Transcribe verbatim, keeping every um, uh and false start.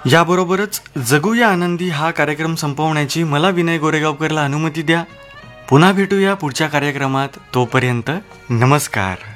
याबरोबरच जगूया आनंदी हा कार्यक्रम संपवण्याची मला विनय गोरेगावकरला अनुमती द्या. पुन्हा भेटूया पुढच्या कार्यक्रमात. तोपर्यंत नमस्कार.